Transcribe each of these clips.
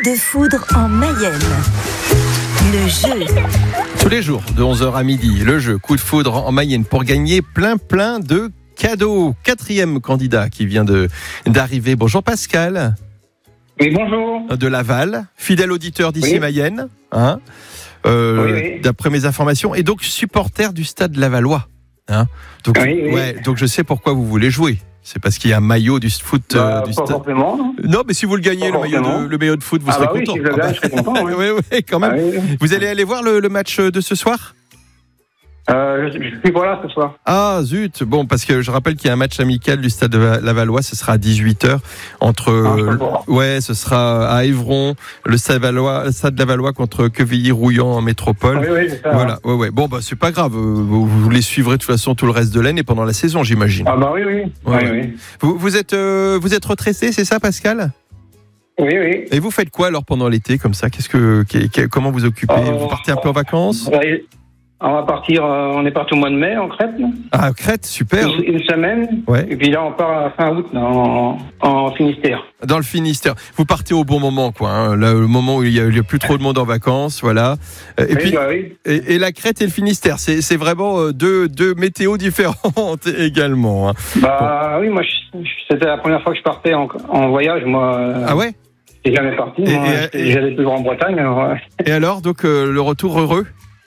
de foudre en Mayenne. Le jeu. Tous les jours, de 11h à midi, le jeu Coup de foudre en Mayenne pour gagner plein de cadeaux. 4e candidat qui vient d'arriver. Bonjour Pascal. Oui, bonjour. De Laval, fidèle auditeur d'ici Mayenne. Hein, oui. D'après mes informations. Et donc supporter du Stade Lavallois. Hein, donc, donc je sais pourquoi vous voulez jouer. C'est parce qu'il y a un maillot du foot du pas Stade. Forcément, non. Non, mais si vous le gagnez, le maillot de foot, vous serez content. Si je le gagne, je serai content. Oui, quand même. Vous allez aller voir le match de ce soir ? Je suis pas là ce soir. Ah zut, bon, parce que je rappelle qu'il y a un match amical du Stade Lavallois, ce sera à 18h ce sera à Évron, le Stade Lavallois contre Quevilly-Rouen en métropole. Oui, c'est ça. Voilà, Bon, c'est pas grave, vous les suivrez de toute façon tout le reste de l'année pendant la saison, j'imagine. Ah oui. Vous êtes retraité, c'est ça Pascal ? Oui. Et vous faites quoi alors pendant l'été comme ça ? Comment vous occupez ? Vous partez un peu en vacances ? On va partir, on est parti au mois de mai en Crète. Ah, Crète, super. Une semaine. Ouais. Et puis là, on part à fin août en Finistère. Dans le Finistère. Vous partez au bon moment, quoi. Hein. Là, le moment où il y a plus trop de monde en vacances, voilà. Et la Crète et le Finistère, c'est vraiment deux météos différentes également. Hein. Oui, moi, c'était la première fois que je partais en voyage, moi. Ah ouais. J'ai jamais parti. J'allais toujours en Bretagne. Alors, Et alors, donc le retour heureux?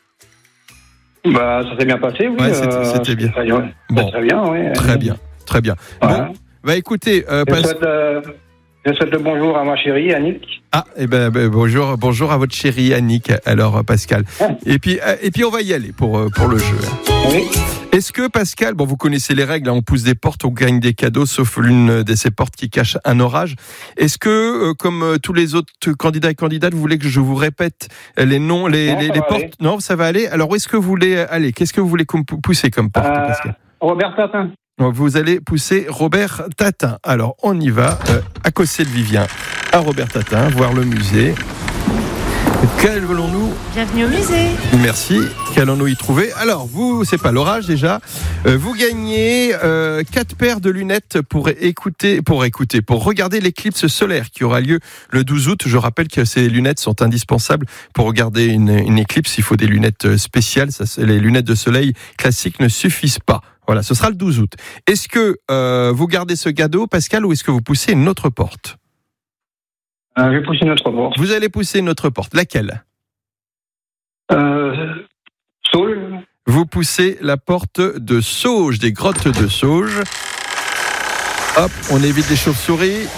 Ça s'est bien passé, oui. Ouais, c'était bien. Très bien, oui. Très bien. Voilà. Bon, écoutez... Je souhaite le bonjour à ma chérie, Annick. Bonjour à votre chérie, Annick, alors, Pascal. Et puis, on va y aller pour le jeu. Oui. Est-ce que, Pascal, vous connaissez les règles, on pousse des portes, on gagne des cadeaux, sauf l'une de ces portes qui cache un orage. Est-ce que, comme tous les autres candidats et candidates, vous voulez que je vous répète les noms, les portes ? Aller. Non, ça va aller. Alors, où est-ce que vous voulez aller ? Qu'est-ce que vous voulez pousser comme porte, Pascal ? Robert Tatin. Vous allez pousser Robert Tatin. Alors, on y va. À Cossé-le-Vivien, à Robert Tatin, voir le musée. Qu'allons-nous ? Bienvenue au musée. Merci. Qu'allons-nous y trouver ? Alors, vous, c'est pas l'orage déjà. Vous gagnez 4 paires de lunettes pour regarder l'éclipse solaire qui aura lieu le 12 août. Je rappelle que ces lunettes sont indispensables pour regarder une éclipse. Il faut des lunettes spéciales. Les lunettes de soleil classiques ne suffisent pas. Voilà, ce sera le 12 août. Est-ce que vous gardez ce cadeau, Pascal, ou est-ce que vous poussez une autre porte ? Je vais pousser une autre porte. Vous allez pousser une autre porte. Laquelle ? Sauge. Vous poussez la porte de Sauge, des grottes de Sauge. Hop, on évite les chauves-souris.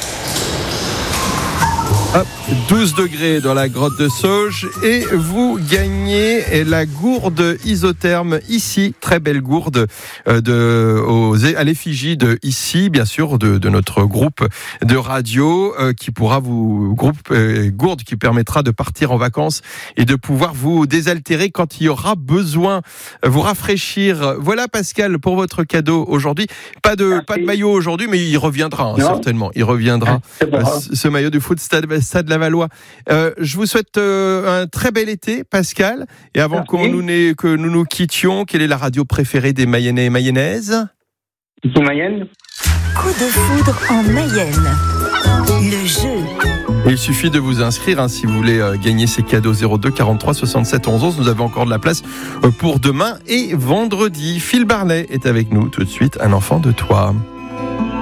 Hop, 12 degrés dans la grotte de Sauge et vous gagnez la gourde isotherme ici, très belle gourde à l'effigie de ici, bien sûr, de notre groupe de radio qui pourra gourde qui permettra de partir en vacances et de pouvoir vous désaltérer quand il y aura besoin, vous rafraîchir. Voilà Pascal pour votre cadeau aujourd'hui. Pas de maillot aujourd'hui, mais il reviendra certainement. Il reviendra ce maillot du foot Stade Lavallois. Je vous souhaite un très bel été, Pascal. Et avant que nous nous quittions, quelle est la radio préférée des Mayennais et Mayennaises ? Ici Mayenne. Coup de foudre en Mayenne. Le jeu. Et il suffit de vous inscrire si vous voulez gagner ces cadeaux 02 43 67 11 11. Nous avons encore de la place pour demain et vendredi. Phil Barnet est avec nous tout de suite. Un enfant de toi.